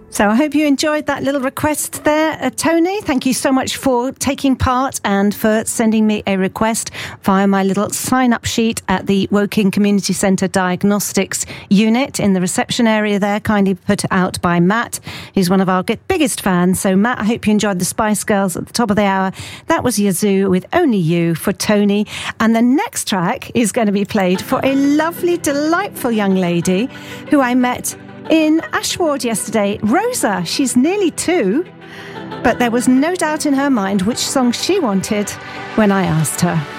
So I hope you enjoyed that little request there, Tony. Thank you so much for taking part and for sending me a request via my little sign-up sheet at the Woking Community Centre Diagnostics Unit in the reception area there, kindly put out by Matt, who's one of our biggest fans. So Matt, I hope you enjoyed the Spice Girls at the top of the hour. That was Yazoo with Only You for Tony. And the next track is going to be played for a lovely, delightful young lady who I met in Ashford yesterday. Rosa, she's nearly 2, but there was no doubt in her mind which song she wanted when I asked her.